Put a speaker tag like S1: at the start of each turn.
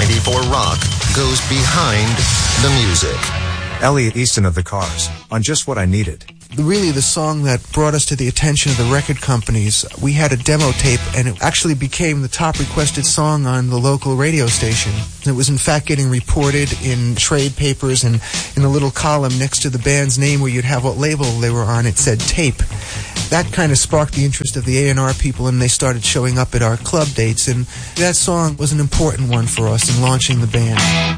S1: 94 Rock goes behind the music.
S2: Elliot Easton of the Cars, on Just What I Needed.
S3: Really, the song that brought us to the attention of the record companies, we had a demo tape, and it actually became the top requested song on the local radio station. It was in fact getting reported in trade papers, and in a little column next to the band's name where you'd have what label they were on, it said tape. That kind of sparked the interest of the A&R people, and they started showing up at our club dates, and that song was an important one for us in launching the band.